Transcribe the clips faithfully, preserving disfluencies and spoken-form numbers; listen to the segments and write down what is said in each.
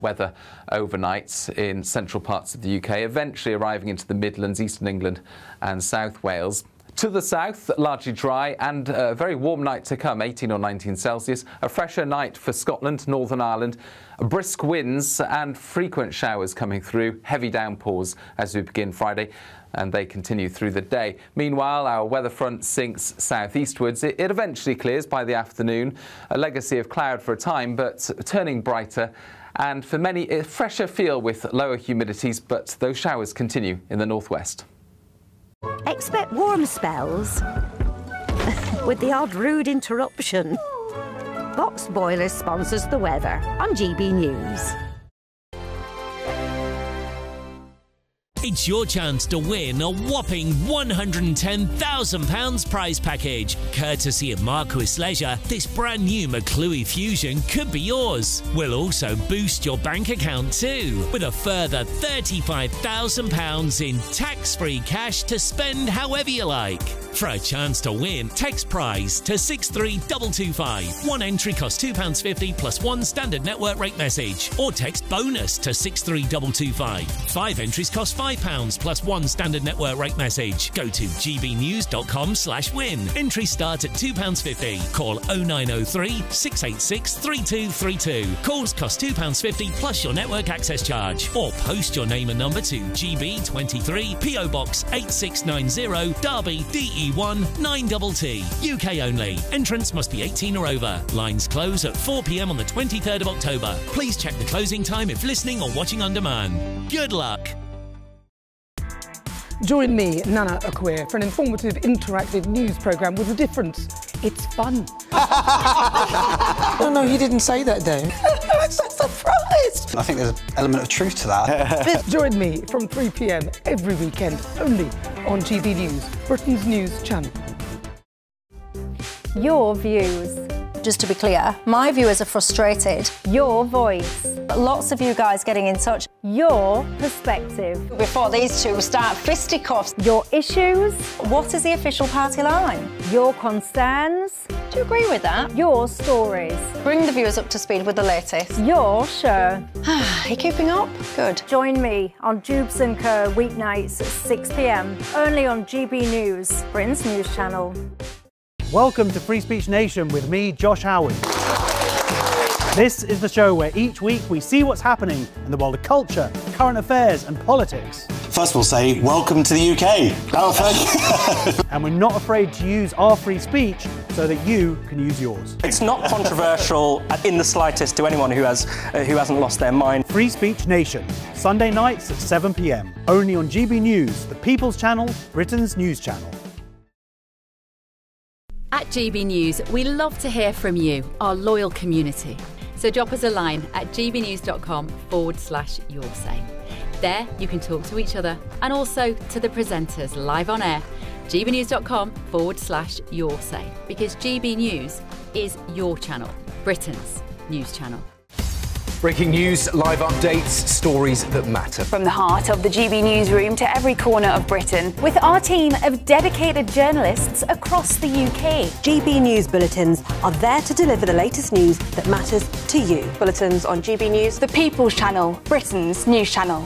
Weather overnight in central parts of the U K, eventually arriving into the Midlands, Eastern England and South Wales. To the south, largely dry and a very warm night to come, eighteen or nineteen Celsius. A fresher night for Scotland, Northern Ireland. Brisk winds and frequent showers coming through. Heavy downpours as we begin Friday, and they continue through the day. Meanwhile, our weather front sinks southeastwards. It, it eventually clears by the afternoon. A legacy of cloud for a time, but turning brighter. And for many, a fresher feel with lower humidities, but those showers continue in the northwest. Expect warm spells with the odd rude interruption. Box Boilers sponsors the weather on G B News. It's your chance to win a whopping one hundred ten thousand pounds prize package. Courtesy of Marquis Leisure, this brand new McClue Fusion could be yours. We'll also boost your bank account too, with a further thirty-five thousand pounds in tax-free cash to spend however you like. For a chance to win, text prize to six three two two five. One entry costs two pounds fifty plus one standard network rate message. Or text bonus to six three two two five. Five entries cost five pounds plus one standard network rate message. Go to gbnews.com slash win. Entries start at two pounds fifty. Call oh nine oh three, six eight six, three two three two. Calls cost two pounds fifty plus your network access charge. Or post your name and number to G B twenty-three, P O Box eight six nine zero, Derby, D E one nine T T. U K only. Entrance must be eighteen or over. Lines close at four p m on the twenty-third of October. Please check the closing time if listening or watching on demand. Good luck. Join me, Nana Akwe, for an informative, interactive news programme with a difference. It's fun. No, no, he didn't say that, Dave. I'm so surprised. I think there's an element of truth to that. Join me from three p m every weekend, only on G B News, Britain's news channel. Your views. Just to be clear, my viewers are frustrated. Your voice. Lots of you guys getting in touch. Your perspective. Before these two start fisticuffs. Your issues. What is the official party line? Your concerns. Do you agree with that? Your stories. Bring the viewers up to speed with the latest. Your show. Are you keeping up? Good. Join me on Jubes and Co weeknights at six p m only on G B News, Britain's news channel. Welcome to Free Speech Nation with me, Josh Howard. This is the show where each week we see what's happening in the world of culture, current affairs and politics. First we'll say, welcome to the U K. Oh, thank you. And we're not afraid to use our free speech so that you can use yours. It's not controversial in the slightest to anyone who, has, uh, who hasn't lost their mind. Free Speech Nation, Sunday nights at seven p m, only on G B News, the People's Channel, Britain's news channel. At G B News, we love to hear from you, our loyal community. So drop us a line at gbnews.com forward slash your say. There you can talk to each other and also to the presenters live on air. gbnews.com forward slash your say. Because G B News is your channel, Britain's news channel. Breaking news, live updates, stories that matter. From the heart of the G B newsroom to every corner of Britain, with our team of dedicated journalists across the U K. G B News bulletins are there to deliver the latest news that matters to you. Bulletins on G B News, the People's Channel, Britain's news channel.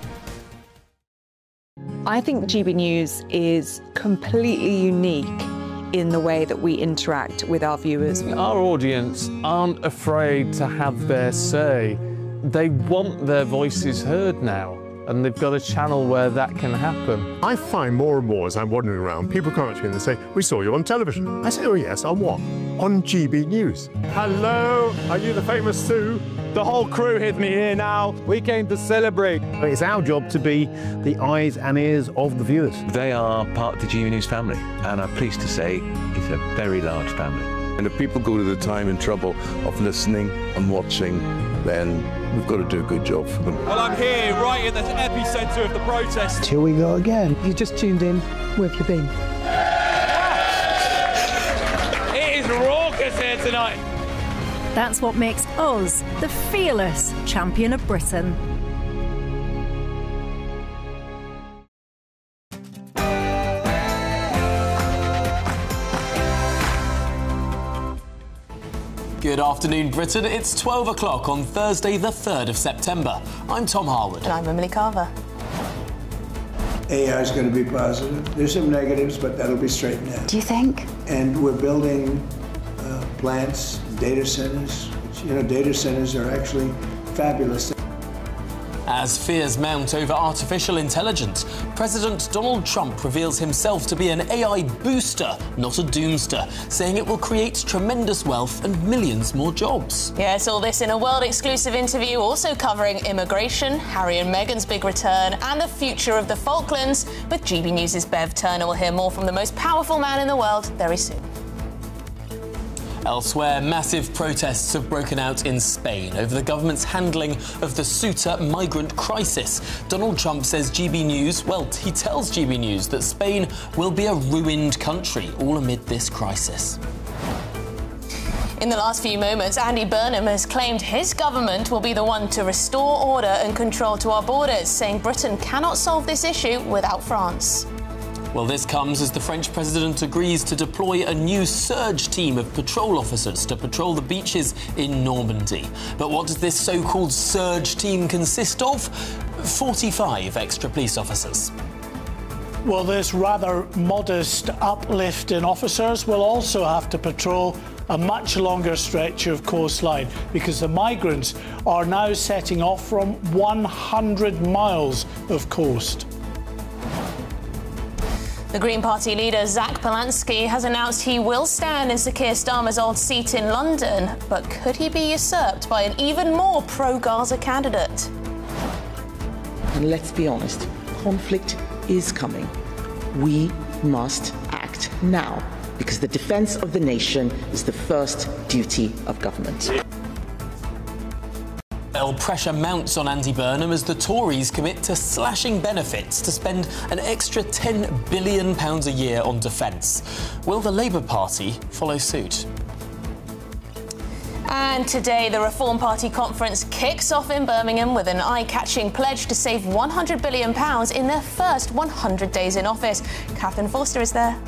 I think G B News is completely unique in the way that we interact with our viewers. Our audience aren't afraid to have their say. They want their voices heard now, and they've got a channel where that can happen. I find more and more as I'm wandering around, people come up to me and they say, we saw you on television. I say, oh yes, on what? On G B News. Hello, are you the famous Sue? The whole crew hid me here now. We came to celebrate. It's our job to be the eyes and ears of the viewers. They are part of the G B News family, and I'm pleased to say it's a very large family. And if people go to the time and trouble of listening and watching, then we've got to do a good job for them. Well, I'm here right in the epicentre of the protest. Here we go again. You just tuned in. Where have you been? It is raucous here tonight. That's what makes us the fearless champion of Britain. Good afternoon, Britain. It's twelve o'clock on Thursday, the third of September. I'm Tom Harwood. And I'm Emily Carver. A I is going to be positive. There's some negatives, but that'll be straightened out. Do you think? And we're building uh, plants, data centers. Which, you know, data centers are actually fabulous. As fears mount over artificial intelligence, President Donald Trump reveals himself to be an A I booster, not a doomster, saying it will create tremendous wealth and millions more jobs. Yes, all this in a world-exclusive interview also covering immigration, Harry and Meghan's big return, and the future of the Falklands. With G B News' Bev Turner, we'll hear more from the most powerful man in the world very soon. Elsewhere, massive protests have broken out in Spain over the government's handling of the Ceuta migrant crisis. Donald Trump says G B News, well, he tells G B News that Spain will be a ruined country, all amid this crisis. In the last few moments, Andy Burnham has claimed his government will be the one to restore order and control to our borders, saying Britain cannot solve this issue without France. Well, this comes as the French president agrees to deploy a new surge team of patrol officers to patrol the beaches in Normandy. But what does this so-called surge team consist of? forty-five extra police officers. Well, this rather modest uplift in officers will also have to patrol a much longer stretch of coastline because the migrants are now setting off from one hundred miles of coast. The Green Party leader, Zach Polansky, has announced he will stand in Sir Keir Starmer's old seat in London, but could he be usurped by an even more pro-Gaza candidate? And let's be honest, conflict is coming. We must act now, because the defence of the nation is the first duty of government. Well, pressure mounts on Andy Burnham as the Tories commit to slashing benefits to spend an extra ten billion pounds a year on defence. Will the Labour Party follow suit? And today, the Reform Party conference kicks off in Birmingham with an eye-catching pledge to save one hundred billion pounds in their first one hundred days in office. Catherine Forster is there.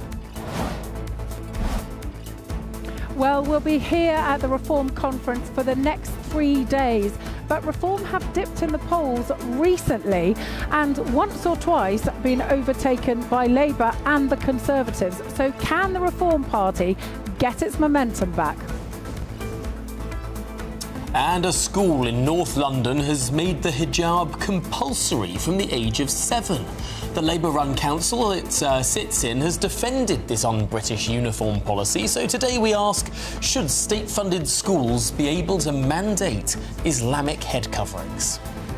Well, we'll be here at the Reform Conference for the next three days. But Reform have dipped in the polls recently and once or twice been overtaken by Labour and the Conservatives. So can the Reform Party get its momentum back? And a school in North London has made the hijab compulsory from the age of seven. The Labour-run council it uh, sits in has defended this un-British uniform policy. So today we ask, should state-funded schools be able to mandate Islamic head coverings?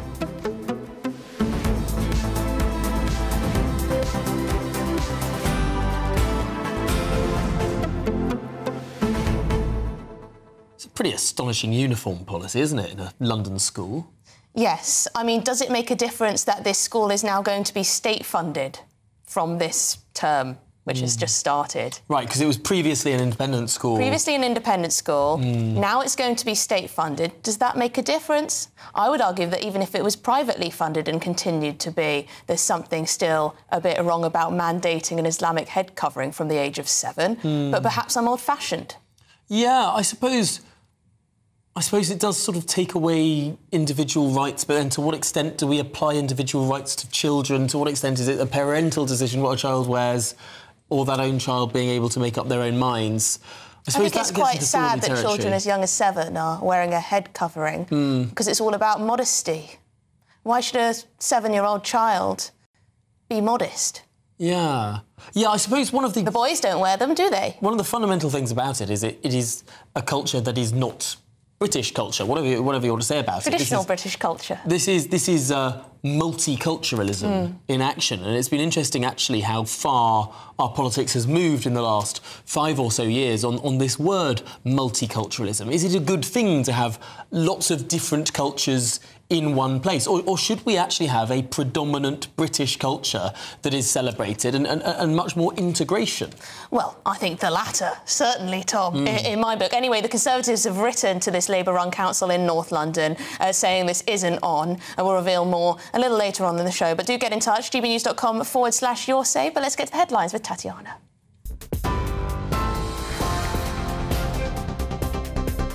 It's a pretty astonishing uniform policy, isn't it, in a London school? Yes. I mean, does it make a difference that this school is now going to be state-funded from this term, which mm. has just started? Right, because it was previously an independent school. Previously an independent school. Mm. Now it's going to be state-funded. Does that make a difference? I would argue that even if it was privately funded and continued to be, there's something still a bit wrong about mandating an Islamic head covering from the age of seven. Mm. But perhaps I'm old-fashioned. Yeah, I suppose... I suppose it does sort of take away individual rights, but then to what extent do we apply individual rights to children? To what extent is it a parental decision what a child wears, or that own child being able to make up their own minds? I, I think it's quite sad that children as young as seven are wearing a head covering, mm. because it's all about modesty. Why should a seven-year-old child be modest? Yeah. Yeah, I suppose one of the... The boys don't wear them, do they? One of the fundamental things about it is it, it is a culture that is not... British culture, whatever you, whatever you want to say about Traditional it. Traditional British culture. This is this is uh, multiculturalism mm. in action, and it's been interesting actually how far our politics has moved in the last five or so years on, on this word multiculturalism. Is it a good thing to have lots of different cultures in one place, or, or should we actually have a predominant British culture that is celebrated and, and, and much more integration? Well, I think the latter, certainly, Tom, mm. in, in my book. Anyway, the Conservatives have written to this Labour-run council in North London uh, saying this isn't on, and we'll reveal more a little later on in the show. But do get in touch, gbnews.com forward slash your say. But let's get to the headlines with Tatiana.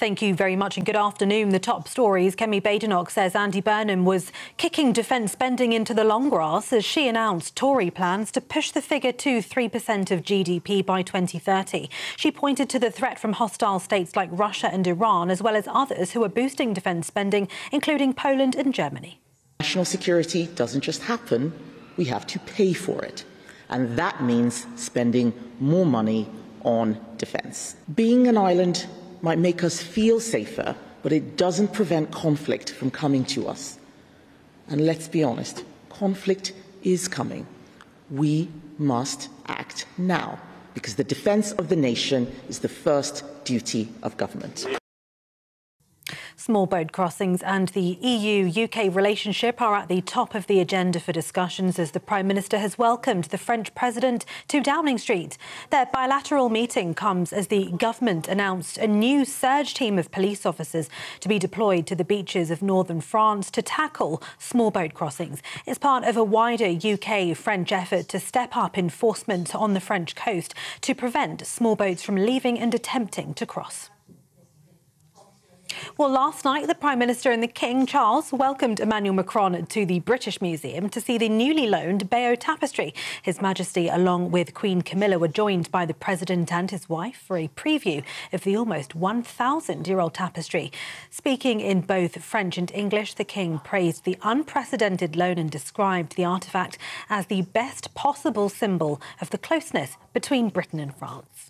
Thank you very much and good afternoon. The top stories. Kemi Badenoch says Andy Burnham was kicking defence spending into the long grass as she announced Tory plans to push the figure to three percent of G D P by twenty thirty. She pointed to the threat from hostile states like Russia and Iran, as well as others who are boosting defence spending, including Poland and Germany. National security doesn't just happen, we have to pay for it. And that means spending more money on defence. Being an island might make us feel safer, but it doesn't prevent conflict from coming to us. And let's be honest, conflict is coming. We must act now, because the defence of the nation is the first duty of government. Small boat crossings and the E U U K relationship are at the top of the agenda for discussions as the Prime Minister has welcomed the French President to Downing Street. Their bilateral meeting comes as the government announced a new surge team of police officers to be deployed to the beaches of northern France to tackle small boat crossings. It's part of a wider U K-French effort to step up enforcement on the French coast to prevent small boats from leaving and attempting to cross. Well, last night, the Prime Minister and the King, Charles, welcomed Emmanuel Macron to the British Museum to see the newly loaned Bayeux Tapestry. His Majesty, along with Queen Camilla, were joined by the President and his wife for a preview of the almost one thousand year old tapestry. Speaking in both French and English, the King praised the unprecedented loan and described the artefact as the best possible symbol of the closeness between Britain and France.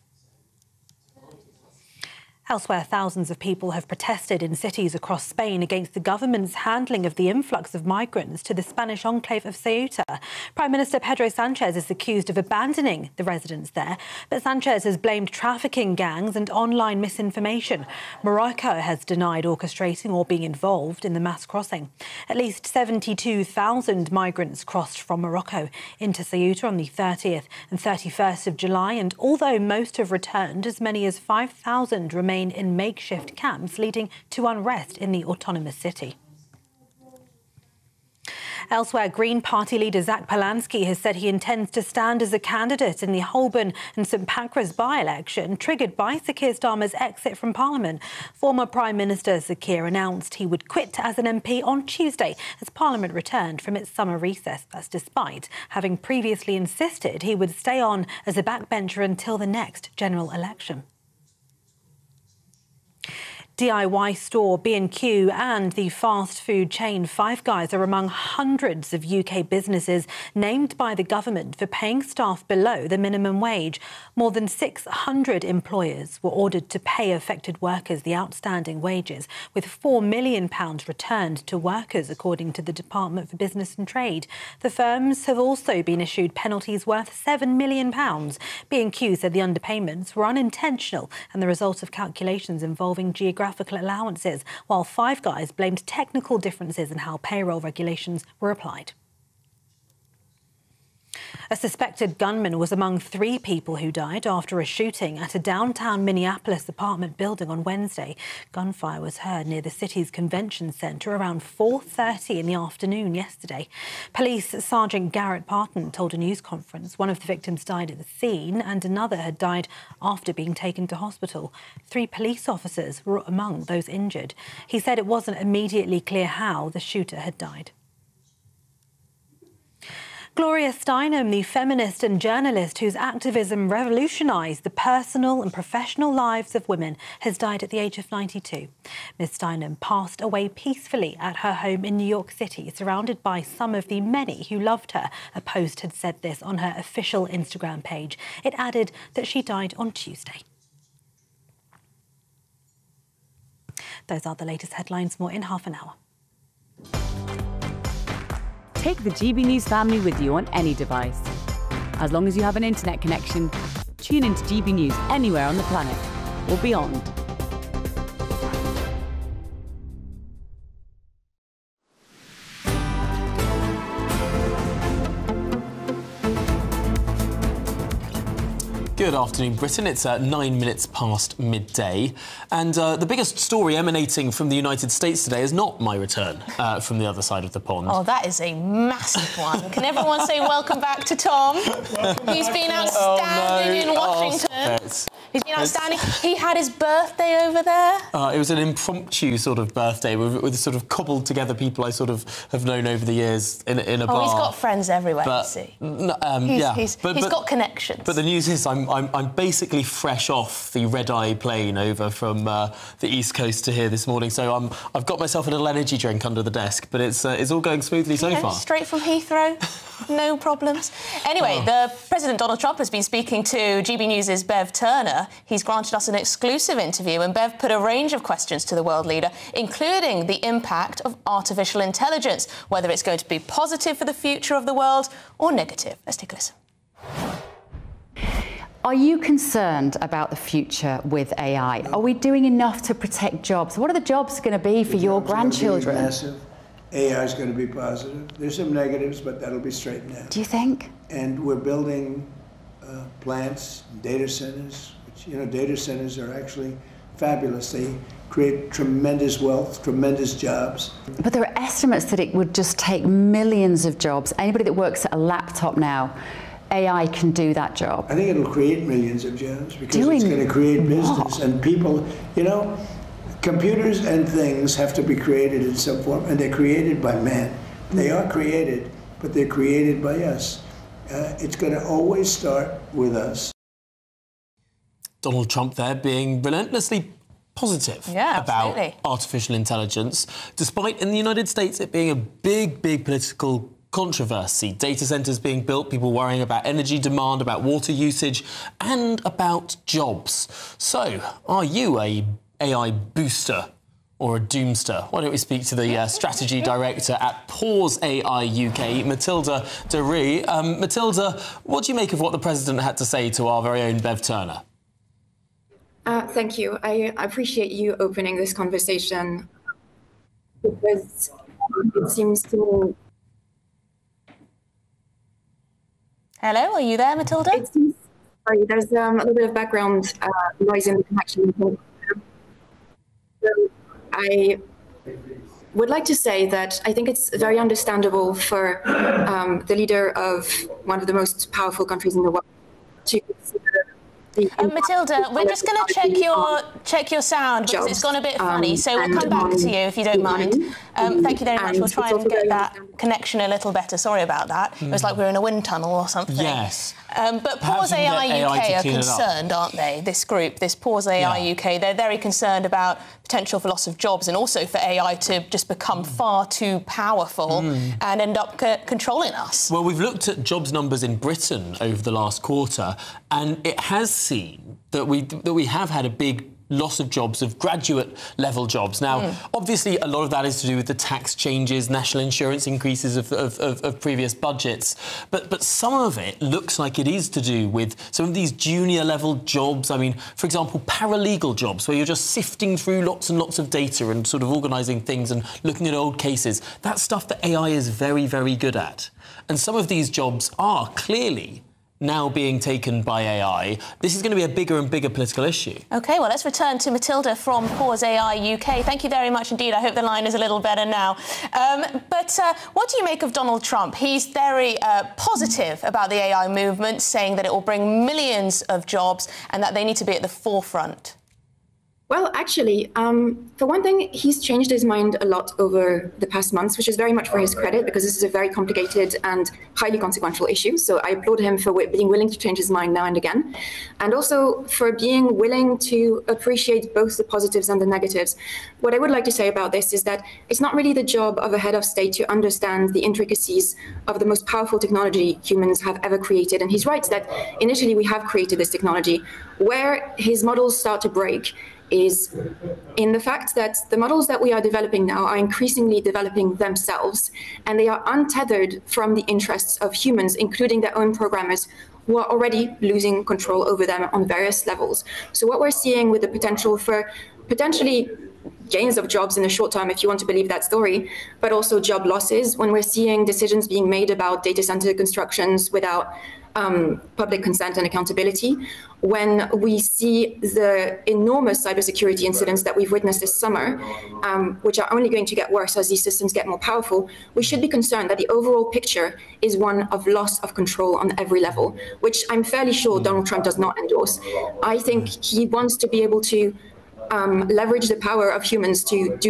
Elsewhere, thousands of people have protested in cities across Spain against the government's handling of the influx of migrants to the Spanish enclave of Ceuta. Prime Minister Pedro Sanchez is accused of abandoning the residents there, but Sanchez has blamed trafficking gangs and online misinformation. Morocco has denied orchestrating or being involved in the mass crossing. At least seventy-two thousand migrants crossed from Morocco into Ceuta on the thirtieth and thirty-first of July, and although most have returned, as many as five thousand remain in makeshift camps, leading to unrest in the autonomous city. Elsewhere, Green Party leader Zach Polanski has said he intends to stand as a candidate in the Holborn and St Pancras by-election, triggered by Sir Keir Starmer's exit from Parliament. Former Prime Minister Sir Keir announced he would quit as an M P on Tuesday as Parliament returned from its summer recess. That's despite having previously insisted he would stay on as a backbencher until the next general election. D I Y store B and Q and the fast food chain Five Guys are among hundreds of U K businesses named by the government for paying staff below the minimum wage. More than six hundred employers were ordered to pay affected workers the outstanding wages, with four million pounds returned to workers, according to the Department for Business and Trade. The firms have also been issued penalties worth seven million pounds. B and Q said the underpayments were unintentional and the result of calculations involving geographical allowances, while Five Guys blamed technical differences in how payroll regulations were applied. A suspected gunman was among three people who died after a shooting at a downtown Minneapolis apartment building on Wednesday. Gunfire was heard near the city's convention centre around four thirty in the afternoon yesterday. Police Sergeant Garrett Parton told a news conference one of the victims died at the scene and another had died after being taken to hospital. Three police officers were among those injured. He said it wasn't immediately clear how the shooter had died. Gloria Steinem, the feminist and journalist whose activism revolutionised the personal and professional lives of women, has died at the age of ninety-two. Miz Steinem passed away peacefully at her home in New York City, surrounded by some of the many who loved her. A post had said this on her official Instagram page. It added that she died on Tuesday. Those are the latest headlines. More in half an hour. Take the G B News family with you on any device. As long as you have an internet connection, tune into G B News anywhere on the planet or beyond. Good afternoon, Britain. It's uh, nine minutes past midday. And uh, the biggest story emanating from the United States today is not my return uh, from the other side of the pond. Oh, that is a massive one. Can everyone say welcome back to Tom? He's been outstanding oh, no. in Washington. Oh, He's been outstanding. He had his birthday over there. Uh, it was an impromptu sort of birthday with, with sort of cobbled together people I sort of have known over the years in, in a oh, bar. Oh, he's got friends everywhere, but, you see. Um, he's, yeah. he's, but, he's but, got connections. But the news is I'm, I'm, I'm basically fresh off the red-eye plane over from uh, the East Coast to here this morning, so I'm, I've got myself a little energy drink under the desk, but it's, uh, it's all going smoothly so yeah, far. Straight from Heathrow, no problems. Anyway, oh. the President Donald Trump has been speaking to G B News' Bev Turner. He's granted us an exclusive interview, and Bev put a range of questions to the world leader, including the impact of artificial intelligence, whether it's going to be positive for the future of the world or negative. Let's take a listen. Are you concerned about the future with A I? Are we doing enough to protect jobs? What are the jobs going to be for the your jobs grandchildren? Are massive. A I is going to be positive. There's some negatives, but that'll be straightened out. Do you think? And we're building uh, plants, data centers, which, you know, data centers are actually fabulous. They create tremendous wealth, tremendous jobs. But there are estimates that it would just take millions of jobs. Anybody that works at a laptop now, A I can do that job. I think it'll create millions of jobs because Doing it's going to create what? business and people, you know, computers and things have to be created in some form, and they're created by man. They are created, but they're created by us. Uh, it's going to always start with us. Donald Trump there being relentlessly positive yeah, about absolutely. artificial intelligence, despite in the United States it being a big, big political controversy. Data centres being built, people worrying about energy demand, about water usage, and about jobs. So, are you a A I booster or a doomster? Why don't we speak to the uh, strategy director at Pause A I U K, Matilda de Ree. Um, Matilda, what do you make of what the president had to say to our very own Bev Turner? Uh, thank you. I appreciate you opening this conversation because it seems to me. Hello, are you there, Matilda? It seems, sorry, there's um, a little bit of background uh, noise in the connection. So I would like to say that I think it's very understandable for um, the leader of one of the most powerful countries in the world to consider. Uh, Matilda, we're just going to check your check your sound because it's gone a bit funny, um, so we'll come back to you if you don't mind. Um, thank you very much. We'll try and get that connection a little better. Sorry about that. Mm. It was like we were in a wind tunnel or something. Yes. Um, but Pause A I U K are concerned, aren't they? This group, this Pause A I U K, they're very concerned about potential for loss of jobs and also for A I to just become far too powerful mm. and end up c- controlling us. Well, we've looked at jobs numbers in Britain over the last quarter, and it has seen that we that we have had a big loss of jobs, of graduate-level jobs. Now, mm. obviously, a lot of that is to do with the tax changes, national insurance increases of, of, of, of previous budgets. But, but some of it looks like it is to do with some of these junior-level jobs. I mean, for example, paralegal jobs, where you're just sifting through lots and lots of data and sort of organising things and looking at old cases. That's stuff that A I is very, very good at. And some of these jobs are clearly now being taken by A I. This is going to be a bigger and bigger political issue. OK, well, let's return to Matilda from Pause A I U K. Thank you very much indeed. I hope the line is a little better now. Um, but uh, what do you make of Donald Trump? He's very uh, positive about the A I movement, saying that it will bring millions of jobs and that they need to be at the forefront. Well, actually, um, for one thing, he's changed his mind a lot over the past months, which is very much for his credit, because this is a very complicated and highly consequential issue. So I applaud him for w- being willing to change his mind now and again, and also for being willing to appreciate both the positives and the negatives. What I would like to say about this is that it's not really the job of a head of state to understand the intricacies of the most powerful technology humans have ever created. And he's right that initially we have created this technology. Where his models start to break is in the fact that the models that we are developing now are increasingly developing themselves, and they are untethered from the interests of humans, including their own programmers, who are already losing control over them on various levels. So what we're seeing with the potential for potentially gains of jobs in the short term, if you want to believe that story, but also job losses when we're seeing decisions being made about data center constructions without um, public consent and accountability. When we see the enormous cybersecurity incidents that we've witnessed this summer, um, which are only going to get worse as these systems get more powerful, we should be concerned that the overall picture is one of loss of control on every level, which I'm fairly sure Donald Trump does not endorse. I think he wants to be able to um, leverage the power of humans to do